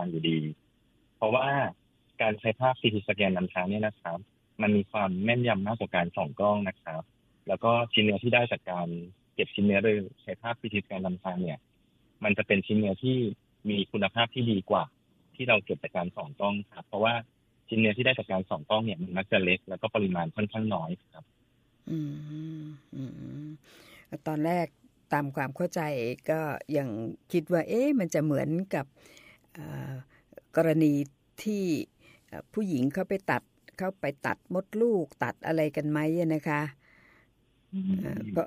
างอยู่ดีเพราะว่าการใช้ภาพ CT สแกนนำทางเนี่ยนะครับมันมีความแม่นยำมากกว่าการส่องกล้องนะครับแล้วก็ชิ้นเนื้อที่ได้จากการเก็บชิ้นเนื้อโดยใช้ภาพ CT สแกนนำทางเนี่ยมันจะเป็นชิ้นเนื้อที่มีคุณภาพที่ดีกว่าที่เราเก็บจากการส่องกล้องครับเพราะว่าชิ้นเนื้อที่ได้จากการส่องกล้องเนี่ยมันมักจะเล็กแล้วก็ปริมาณค่อนข้างน้อยครับอืมอืมตอนแรกตามความเข้าใจก็ยังคิดว่ามันจะเหมือนกับกรณีที่ผู้หญิงเข้าไปตัดมดลูกตัดอะไรกันไหมนะคะก็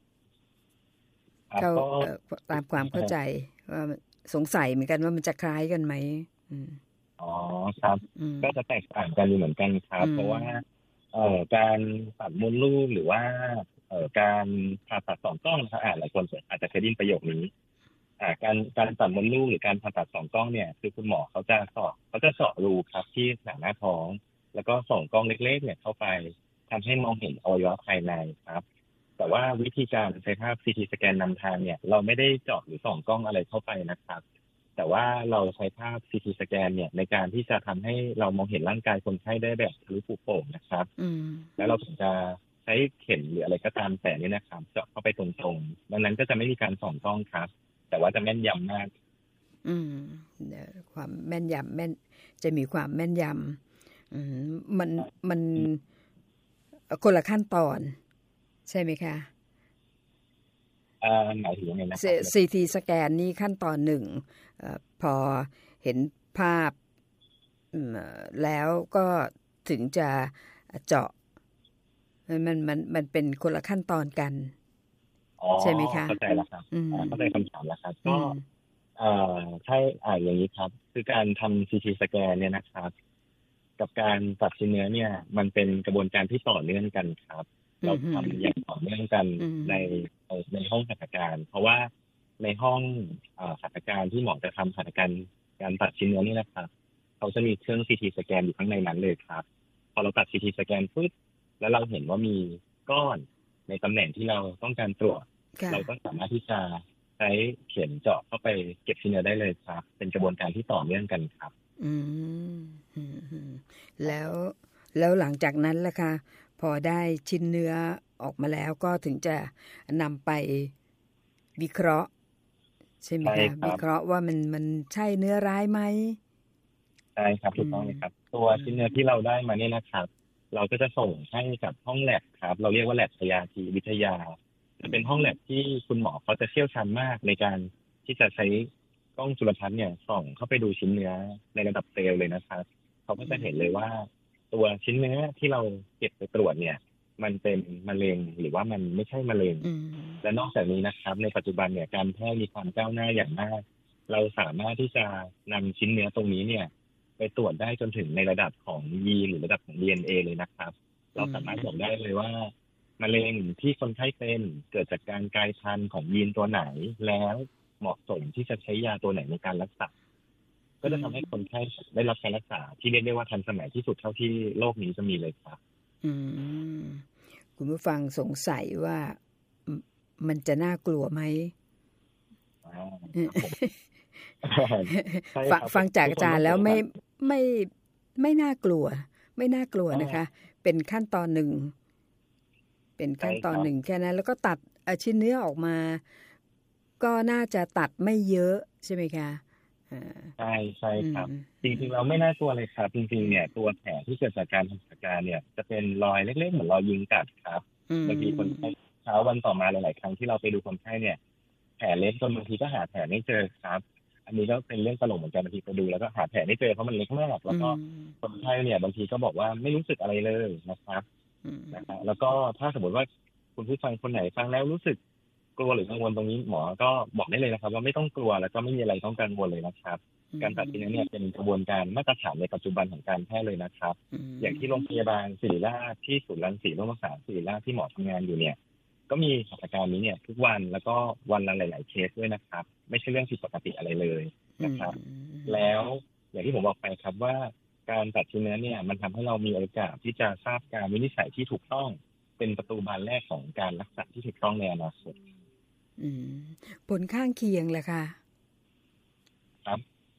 เขาตามความเข้าใจว่าสงสัยเหมือนกันว่ามันจะคล้ายกันไหมอ๋อครับก็จะแตกต่างกันเหมือนกันครับเพราะว่าการตัดมดลูกหรือว่าการผ่าตัดสองกล้องนะครับหลายคนอาจจะเคยได้ยินประโยคนี้การตัดมดลูกหรือการผ่าตัดสองกล้องเนี่ยคือคุณหมอเขาจะเจาะรูครับที่หนังหน้าท้องแล้วก็ส่องกล้องเล็กๆเนี่ยเข้าไปทำให้มองเห็นอวัยวะภายในครับแต่ว่าวิธีการใช้ภาพ CT สแกนนำทางเนี่ยเราไม่ได้เจาะหรือส่องกล้องอะไรเข้าไปนะครับแต่ว่าเราใช้ภาพ CT สแกนเนี่ยในการที่จะทำให้เรามองเห็นร่างกายคนไข้ได้แบบทะลุปุโป่งนะครับแล้วเราถึงจะใช้เข็มหรืออะไรก็ตามแต่นี่นะครับเจาะเข้าไปตรงๆดังนั้นก็จะไม่มีการส่องกล้องครับแต่ว่าจะแม่นยำมากความแม่นยำจะมีความแม่นยำมันคนละขั้นตอนใช่ไหมคะหมายถึงยังไงนะครับ CT สแกนนี่ขั้นตอนหนึ่งพอเห็นภาพแล้วก็ถึงจะเจาะมันเป็นคนละขั้นตอนกันใช่ไหมคะเข้าใจแล้วครับเข้าใจคำถามแล้วครับก็ใช่อย่างนี้ครับคือการทำ CT สแกนเนี่ยนะครับกับการตัดชิ้นเนื้อเนี่ยมันเป็นกระบวนการที่ต่อเนื่องกันครับเราทำอย่างต่อเนื่องกันในห้องหัตถการเพราะว่าในห้องหัตถการที่หมอจะทำหัตถการตัดชิ้นเนื้อนี่นะครับเขาจะมีเครื่อง CT สแกนอยู่ข้างในนั้นเลยครับพอเราตัด CT สแกนปุ๊บแล้วเราเห็นว่ามีก้อนในตำแหน่งที่เราต้องการตรวจเราก็สามารถที่จะใช้เข็มเจาะเข้าไปเก็บชิ้นเนื้อได้เลยครับเป็นกระบวนการที่ต่อเนื่องกันครับแล้วหลังจากนั้นล่ะคะพอได้ชิ้นเนื้อออกมาแล้วก็ถึงจะนำไปวิเคราะห์ใช่ไหมคะวิเคราะห์ว่ามันใช่เนื้อร้ายไหมใช่ครับถูกต้องเลยครับตัวชิ้นเนื้อที่เราได้มาเนี่ยนะครับเราก็จะส่งให้กับห้องแลบครับเราเรียกว่าแลบพยาธิวิทยาจะเป็นห้องแลบที่คุณหมอเขาจะเชี่ยวชาญมากในการที่จะใช้กล้องจุลทรรศน์เนี่ยส่องเข้าไปดูชิ้นเนื้อในระดับเซลล์เลยนะครับเขาก็จะเห็นเลยว่าตัวชิ้นเนื้อที่เราเก็บไปตรวจเนี่ยมันเป็นมะเร็งหรือว่ามันไม่ใช่มะเร็งและนอกจากนี้นะครับในปัจจุบันเนี่ยการแพทย์มีความก้าวหน้าอย่างมากเราสามารถที่จะนำชิ้นเนื้อตรงนี้เนี่ยไปตรวจได้จนถึงในระดับของยีนหรือระดับของ DNA เลยนะครับเราสามารถบอกได้เลยว่ามะเร็งที่คนไข้เป็นเกิดจากการกลายพันธุ์ของยีนตัวไหนแล้วเหมาะสมที่จะใช้ยาตัวไหนในการรักษาก็จะทำให้คนไข้ได้รับการรักษาที่เรียกได้ว่าทันสมัยที่สุดเท่าที่โลกนี้จะมีเลยครับคุณผู้ฟังสงสัยว่ามันจะน่ากลัวไหมฟังจากอาจารย์แล้วไม่น่ากลัวไม่น่ากลัวนะคะเป็นขั้นตอนหนึ่งแค่นั้นแล้วก็ตัดชิ้นเนื้อออกมาก็น่าจะตัดไม่เยอะใช่ไหมคะใช่ครับจริงๆเราไม่น่ากลัวเลยครับจริงๆเนี่ยตัวแผลที่เกิดจากการทำศัลยกรรมเนี่ยจะเป็นรอยเล็กๆเหมือนรอยยิงกัดครับบางทีคนไข้เช้าวันต่อมาหลายๆครั้งที่เราไปดูคนไข้เนี่ยแผลเล็กจนบางทีก็หาแผลไม่เจอครับอันนี้ก็เป็นเรื่องตลกเหมือนกันบางทีไปดูแล้วก็หาแผลไม่เจอเพราะมันเล็กมากแล้วก็คนไข้เนี่ยบางทีก็บอกว่าไม่รู้สึกอะไรเลยนะครับแล้วก็ถ้าสมมติว่าคุณผู้ฟังคนไหนฟังแล้วรู้สึกกลัวหรือกังวลตรงนี้หมอก็บอกได้เลยนะครับว่าไม่ต้องกลัวแล้วก็ไม่มีอะไรต้องกังวลเลยนะครับการตัดชิ้นเนื้อเนี่ยเป็นกระบวนการมาตรฐานในปัจจุบันของการแพทย์เลยนะครับอย่างที่โรงพยาบาลศิริราชที่ศูนย์รังสีโรครักษาศิริราชที่หมอทำงานอยู่เนี่ยก็มีหัตถการนี้เนี่ยทุกวันแล้วก็วันละหลายๆเคสด้วยนะครับไม่ใช่เรื่องผิดปกติอะไรเลยนะครับแล้วอย่างที่ผมบอกไปครับว่าการตัดชิ้นเนื้อเนี่ยมันทำให้เรามีโอกาสที่จะทราบการวินิจฉัยที่ถูกต้องเป็นประตูบานแรกของการรักษาที่ถูกต้องในอนาคตผลข้างเคียงล่ะคะครับ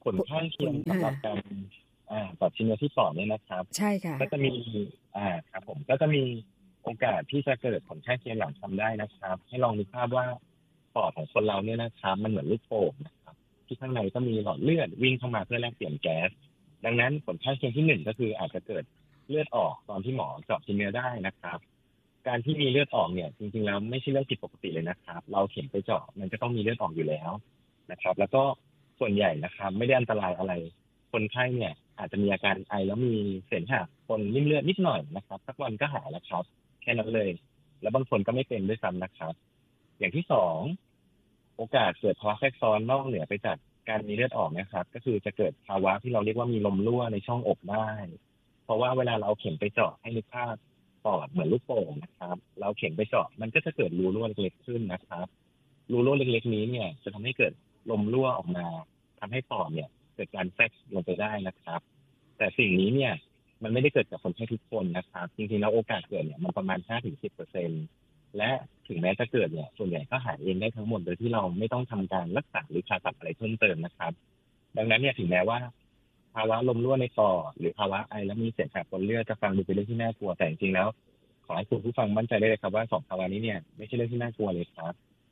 ผลข้างเคียงสำหรับการตัดชิ้นเนื้อที่ปอดเนี่ยนะครับใช่ค่ะก็จะมีครับผมก็จะมีโอกาสที่จะเกิดผลข้างเคียงหลังทำได้นะครับให้ลองนึกภาพว่าปอดของคนเราเนี่ยนะครับมันเหมือนลูกโป่งนะครับที่ข้างในก็มีหลอดเลือดวิ่งเข้ามาเพื่อแลกเปลี่ยนแก๊สดังนั้นผลข้างเคียงที่หนึ่งก็คืออาจจะเกิดเลือดออกตอนที่หมอเจาะชิ้นเนื้อได้นะครับการที่มีเลือดออกเนี่ยจริงๆแล้วไม่ใช่เรื่องผิดปกติเลยนะครับเราเข็มไปเจาะมันก็ต้องมีเลือดออกอยู่แล้วนะครับแล้วก็ส่วนใหญ่นะครับไม่ได้อันตรายอะไรคนไข้เนี่ยอาจจะมีอาการไอแล้วมีเสมหะปนริ่มเลือดนิดหน่อยนะครับสักวันก็หายแล้วครับแค่นั้นเลยแล้วบางคนก็ไม่เป็นด้วยซ้ำนะครับอย่างที่สองโอกาสเกิดภาวะแทรกซ้อนนอกเหนือไปจากการมีเลือดออกนะครับก็คือจะเกิดภาวะที่เราเรียกว่ามีลมรั่วในช่องอกได้เพราะว่าเวลาเราเข็มไปเจาะให้นึกภาพปอดเหมือนลูกโป่งนะครับเราเข็มไปเจาะมันก็จะเกิดรูรั่วเล็กๆขึ้นนะครับรูรั่วเล็กๆนี้เนี่ยจะทำให้เกิดลมรั่วออกมาทำให้ปอดเนี่ยเกิดการแทรกลงไปได้นะครับแต่สิ่งนี้เนี่ยมันไม่ได้เกิดกับคนไข้ทุกคนนะครับจริงๆแล้วโอกาสเกิดเนี่ยมันประมาณ 5-10% และถึงแม้จะเกิดเนี่ยส่วนใหญ่ก็หายเองได้ทั้งหมดโดยที่เราไม่ต้องทำการรักษาหรือผ่าตัดอะไรเพิ่มเติมนะครับดังนั้นเนี่ยถึงแม้ว่าภาวะลมรั่วในปอดหรือภาวะไอและมีเสมหะปนเลือดจะฟังดูเป็นเรื่องที่น่ากลัวแต่จริงๆแล้วขอให้คุณผู้ฟังมั่นใจได้เลยครับว่าสองภาวะนี้เนี่ยไม่ใช่เรื่องที่น่ากลัวเลยครับ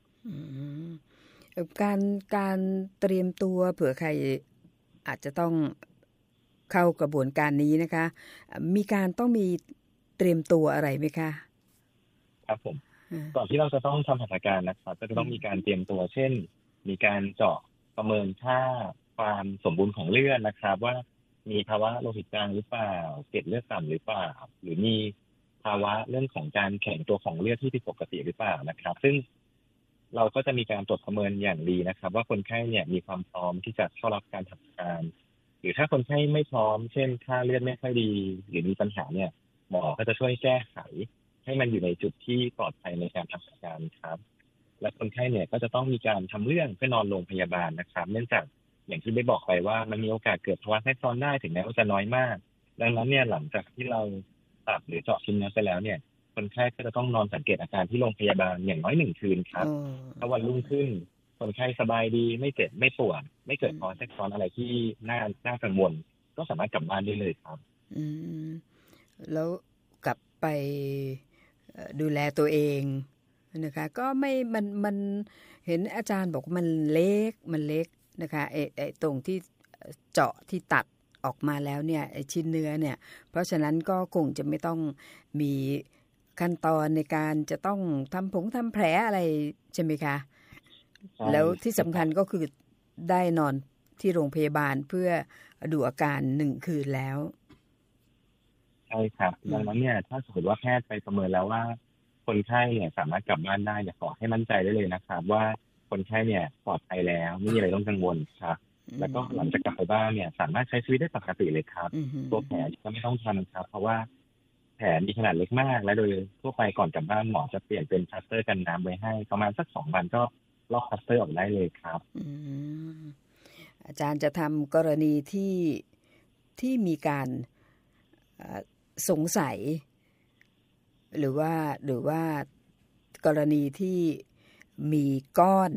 การเตรียมตัวเผื่อใครอาจจะต้องเข้ากระบวนการนี้นะคะมีการต้องมีเตรียมตัวอะไรไหมคะครับผมก่อนที่เราจะต้องทำหัตถการนะครับก็จะต้องมีการเตรียมตัวเช่นมีการเจาะประเมินค่าความสมบูรณ์ของเลือดนะครับว่ามีภาวะโลหิตจางหรือเปล่าเกล็ดเลือดต่ำหรือเปล่าหรือมีภาวะเรื่องของการแข็งตัวของเลือดที่ผิดปกติหรือเปล่านะครับซึ่งเราก็จะมีการตรวจประเมินอย่างดีนะครับว่าคนไข้เนี่ยมีความพร้อมที่จะเข้ารับการทำการหรือถ้าคนไข้ไม่พร้อมเช่นค่าเลือดไม่ค่อยดีหรือมีปัญหาเนี่ยหมอก็จะช่วยแก้ไขให้มันอยู่ในจุดที่ปลอดภัยในการทำการครับและคนไข้เนี่ยก็จะต้องมีการทำเรื่องเพื่อนอนโรงพยาบาลนะครับเนื่องจากอย่างที่ได้บอกไปว่ามันมีโอกาสเกิดภาวะแทรกซ้อนได้ถึงแม้ว่าจะน้อยมากดังนั้นเนี่ยหลังจากที่เราตัดหรือเจาะชิ้นเนื้อไปแล้วเนี่ยคนไข้ก็จะต้องนอนสังเกตอาการที่โรงพยาบาลอย่างน้อย1 คืนครับถ้าวันรุ่งขึ้นคนไข้สบายดีไม่เจ็บไม่ปวดไม่เกิดภาวะแทรกซ้อนอะไรที่น่ากังวลก็สามารถกลับบ้านได้เลยครับแล้วกลับไปดูแลตัวเองนะคะก็ไม่มันเห็นอาจารย์บอกมันเล็กนะคะไอ้ตรงที่เจาะที่ตัดออกมาแล้วเนี่ยไอ้ชิ้นเนื้อเนี่ยเพราะฉะนั้นก็คงจะไม่ต้องมีขั้นตอนในการจะต้องทำแผลอะไรใช่ไหมคะแล้วที่สำคัญก็คือได้นอนที่โรงพยาบาลเพื่อดูอาการ1 คืนแล้วใช่ครับดังนั้นเนี่ยถ้าสมมติว่าแพทย์ไปประเมินแล้วว่าคนไข้เนี่ยสามารถกลับบ้านได้ขอให้มั่นใจได้เลยนะครับว่าคนไข้เนี่ยปลอดภัยแล้วไม่มีอะไรต้องกังวลครับแล้วก็หลังจากกลับไปบ้านเนี่ยสามารถใช้ชีวิตได้ปกติเลยครับตัวแผลก็ไม่ต้องทำครับเพราะว่าแผลมีขนาดเล็กมากและโดยทั่วไปก่อนกลับบ้านหมอจะเปลี่ยนเป็นพลาสเตอร์กันน้ำไว้ให้ประมาณสัก2 วันก็ลอกพลาสเตอร์ออกได้เลยครับอาจารย์จะทำกรณีที่มีการสงสัยหรือว่ากรณีที่มีก้อน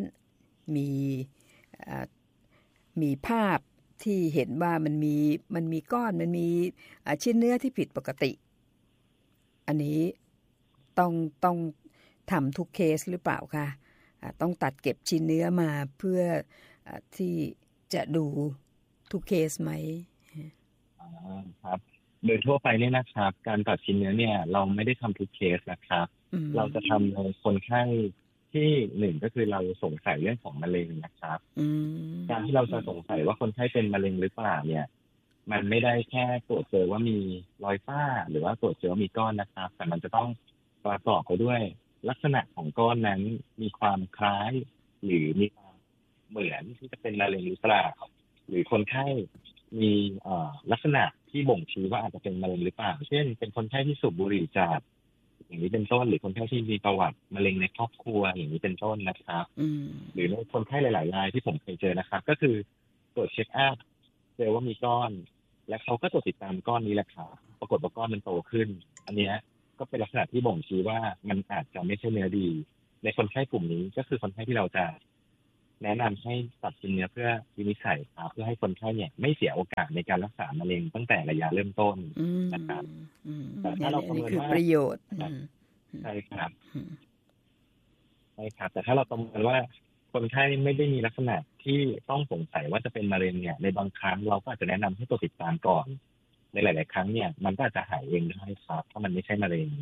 มีภาพที่เห็นว่ามันมีก้อนมันมีชิ้นเนื้อที่ผิดปกติอันนี้ต้องทำทุกเคสหรือเปล่าคะต้องตัดเก็บชิ้นเนื้อมาเพื่อที่จะดูทุกเคสไหมครับโดยทั่วไปเนี่ยนะครับการตัดชิ้นเนื้อเนี่ยเราไม่ได้ทำทุกเคสนะครับเราจะทำในคนไข้ที่1ก็คือเราสงสัยเรื่องของมะเร็งนะครับการที่เราจะสงสัยว่าคนไข้เป็นมะเร็งหรือเปล่าเนี่ยมันไม่ได้แค่ตรวจเจอว่ามีรอยฝ้าหรือว่าตรวจเจอว่ามีก้อนนะครับแต่มันจะต้องประกอบไปด้วยลักษณะของก้อนนั้นมีความคล้ายหรือมีความเหมือนที่จะเป็นมะเร็งหรือเปล่าหรือคนไข้มีลักษณะที่บ่งชี้ว่าอาจจะเป็นมะเร็งหรือเปล่าเช่นเป็นคนไข้ที่สูบบุหรี่จัดอย่างนี้เป็นต้นหรือคนไข้ที่มีประวัติมะเร็งในครอบครัวอย่างนี้เป็นต้นนะครับหรือคนไข้หลายๆรายที่ผมเคยเจอนะครับก็คือตรวจเช็คอัพเจอว่ามีก้อนและเขาก็ตรวจติดตามก้อนนี้แหละครับปรากฏว่าก้อนมันโตขึ้นอันนี้ก็เป็นลักษณะที่บ่งชี้ว่ามันอาจจะไม่ใช่เนื้อดีในคนไข้กลุ่มนี้ก็คือคนไข้ที่เราจะแนะนำให้ตัดชิ้นเนื้อเพื่อวินิจฉัยครับเพื่อให้คนไข้เนี่ยไม่เสียโอกาสในการรักษามะเร็งตั้งแต่ระยะเริ่มต้นนะครับแต่ถ้าเราประเมินว่าประโยชน์ใช่ครับใช่ครับแต่ถ้าเราประเมินว่าคนไข้ไม่ได้มีลักษณะที่ต้องสงสัยว่าจะเป็นมะเร็งเนี่ยในบางครั้งเราก็อาจจะแนะนำให้ตัวติดตามก่อนในหลาย ๆ ครั้งเนี่ยมันก็อาจจะหายเองได้ครับถ้ามันไม่ใช่มะเร็ง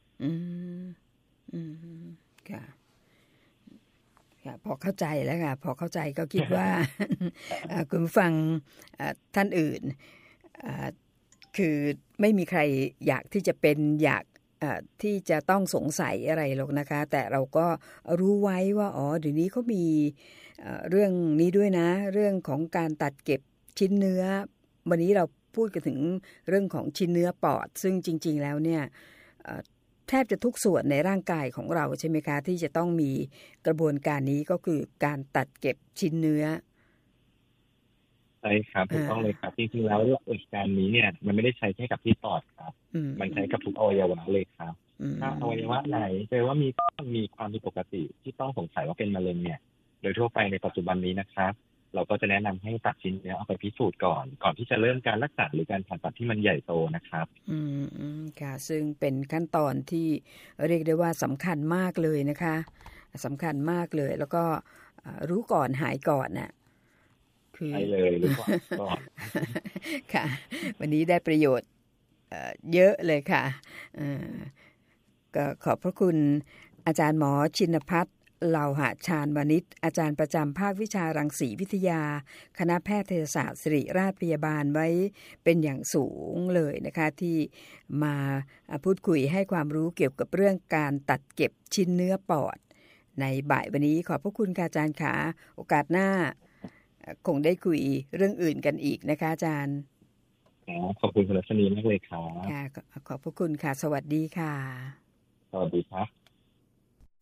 ค่ะพอเข้าใจแล้วค่ะพอเข้าใจก็คิดว่า คุณผู้ฟังท่านอื่นคือไม่มีใครอยากที่จะเป็นอยากที่จะต้องสงสัยอะไรหรอกนะคะแต่เราก็รู้ไว้ว่าเดี๋ยวนี้เขามีเรื่องนี้ด้วยนะเรื่องของการตัดเก็บชิ้นเนื้อวันนี้เราพูดกันถึงเรื่องของชิ้นเนื้อปอดซึ่งจริงๆแล้วเนี่ยแทบจะทุกส่วนในร่างกายของเราใช่ไหมคะที่จะต้องมีกระบวนการนี้ก็คือการตัดเก็บชิ้นเนื้อใช่ครับถูกต้องเลยครับจริงๆแล้วหลักการนี้เนี่ยมันไม่ได้ใช้แค่กับที่ปอดครับมันใช้กับทุกอวัยวะเลยครับถ้าอวัยวะไหนเจอว่ามีความผิดปกติที่ต้องสงสัยว่าเป็นมะเร็งเนี่ยโดยทั่วไปในปัจจุบันนี้นะครับเราก็จะแนะนำให้ตัดชิ้นเนื้อเอาไปพิสูจน์ก่อนที่จะเริ่มการรักษาหรือการผ่าตัดที่มันใหญ่โตนะครับค่ะซึ่งเป็นขั้นตอนที่เรียกได้ว่าสำคัญมากเลยนะคะสำคัญมากเลยแล้วก็รู้ก่อนหายก่อนน่ะใช่เลยรู้ก่อนค่ะวันนี้ได้ประโยชน์เยอะเลยค่ะก็ขอบพระคุณอาจารย์หมอชินภัทรเหล่าหะชาญวณิชอาจารย์ประจำภาควิชารังสีวิทยาคณะแพทยศาสตร์ศิริราชพยาบาลไว้เป็นอย่างสูงเลยนะคะที่มาพูดคุยให้ความรู้เกี่ยวกับเรื่องการตัดเก็บชิ้นเนื้อปอดในบ่ายวันนี้ขอบพระคุณค่ะอาจารย์ค่ะโอกาสหน้าคงได้คุยเรื่องอื่นกันอีกนะคะอาจารย์ขอบคุณคุณรัชนีมากเลยครับค่ะขอบพระคุณค่ะสวัสดีค่ะสวัสดีครับ